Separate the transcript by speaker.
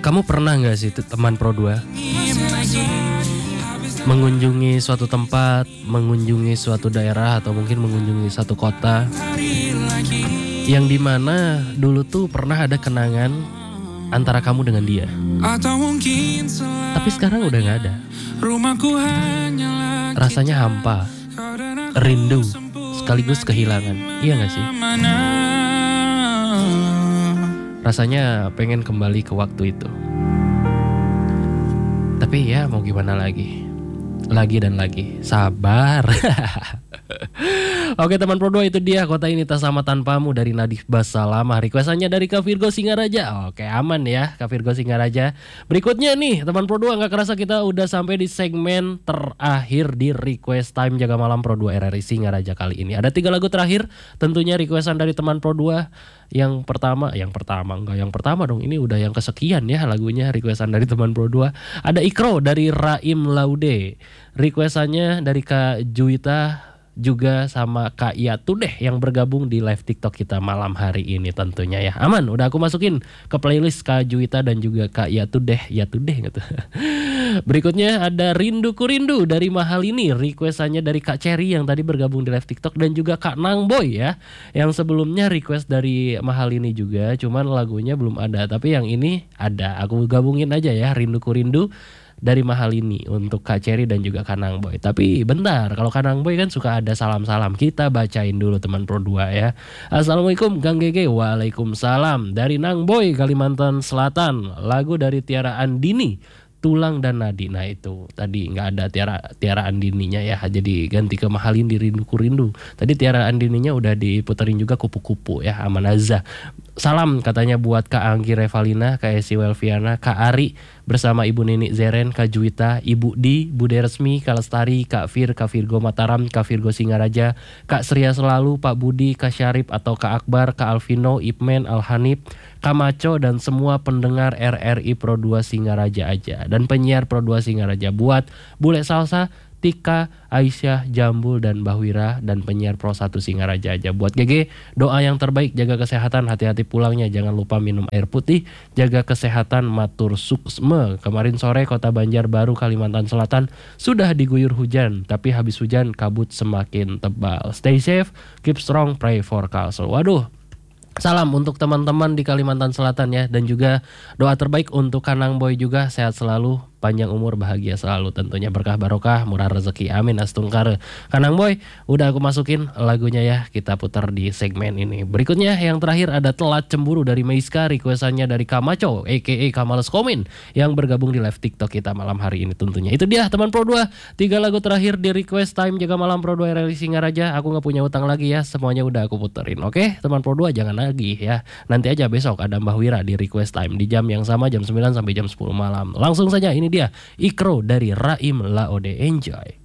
Speaker 1: Kamu pernah gak sih teman Pro 2 mengunjungi suatu tempat, mengunjungi suatu daerah, atau mungkin mengunjungi satu kota yang dimana dulu tuh pernah ada kenangan antara kamu dengan dia, tapi sekarang udah gak ada. Rasanya hampa, rindu, sekaligus kehilangan. Iya gak sih? Rasanya pengen kembali ke waktu itu. Tapi ya mau gimana lagi. Lagi dan lagi. Sabar. Oke teman Pro 2, itu dia Kota Ini Tak Sama Tanpamu dari Nadif Basalamah. Requestannya dari Kak Virgo Singaraja. Oke, aman ya Kak Virgo Singaraja. Berikutnya nih teman Pro 2, gak kerasa kita udah sampai di segmen terakhir di Request Time Jaga Malam Pro 2 RRI Singaraja kali ini. Ada 3 lagu terakhir tentunya requestan dari teman Pro 2. Yang pertama dong, ini udah yang kesekian ya lagunya requestan dari teman Pro 2. Ada Ikro dari Raim Laude. Requestannya dari Kak Juwita juga sama Kak Yatu deh yang bergabung di live TikTok kita malam hari ini tentunya ya. Aman, udah aku masukin ke playlist Kak Juwita dan juga Kak Yatu deh gitu. Berikutnya ada Rinduku Rindu dari Mahal Ini. Requestannya dari Kak Cherry yang tadi bergabung di live TikTok, dan juga Kak Nangboy ya, yang sebelumnya request dari Mahal Ini juga, cuman lagunya belum ada. Tapi yang ini ada, aku gabungin aja ya, Rinduku Rindu dari Mahal Ini untuk Kak Cherry dan juga Kak Nangboy. Tapi bentar, kalau Kak Nangboy kan suka ada salam-salam, kita bacain dulu teman Pro 2 ya. Assalamualaikum Kang Gege. Waalaikumsalam. Dari Nangboy, Kalimantan Selatan. Lagu dari Tiara Andini, Tulang dan Nadi. Nah itu tadi nggak ada Tiara Andininya ya, jadi ganti ke Mahalin di Rinduku Rindu. Tadi Tiara Andininya udah diputerin juga Kupu-Kupu ya, Amanaza. Salam katanya buat Kak Anggi Revalina, Kak Esi Welviana, Kak Ari bersama Ibu Nini Zeren, Kak Juwita, Ibu Di, Bude Resmi, Kak Lestari, Kak Fir, Kak Virgo Mataram, Kak Virgo Singaraja, Kak Sria Selalu, Pak Budi, Kak Syarif atau Kak Akbar, Kak Alvino, Ipmen, Alhanif, Kak Maco, dan semua pendengar RRI Pro 2 Singaraja aja, dan penyiar Pro 2 Singaraja, buat Bule Salsa, Tika, Aisyah, Jambul, dan Bahwira, dan penyiar Pro 1 Singaraja aja. Buat GG, doa yang terbaik, jaga kesehatan, hati-hati pulangnya, jangan lupa minum air putih, jaga kesehatan, matur suksme. Kemarin sore Kota Banjarbaru, Kalimantan Selatan sudah diguyur hujan, tapi habis hujan kabut semakin tebal. Stay safe, keep strong, pray for Kalsel. Waduh, salam untuk teman-teman di Kalimantan Selatan ya, dan juga doa terbaik untuk Kanang Boy juga, sehat selalu, panjang umur, bahagia selalu, tentunya berkah barokah, murah rezeki, amin astungkar. Kanang Boy udah aku masukin lagunya ya, kita putar di segmen ini. Berikutnya yang terakhir ada Telat Cemburu dari Meiska, requestannya dari Kamaco aka Kamales Komin yang bergabung di live TikTok kita malam hari ini tentunya. Itu dia teman Pro 2, 3 lagu terakhir di Request Time Jaga Malam Pro 2 RRI Singaraja. Aku gak punya utang lagi ya, semuanya udah aku puterin. Oke teman Pro 2, jangan lagi ya, nanti aja besok ada Mbah Wira di Request Time di jam yang sama, jam 9 sampai jam 10 malam. Langsung saja, ini dia Ikro dari Raim Laode. Enjoy.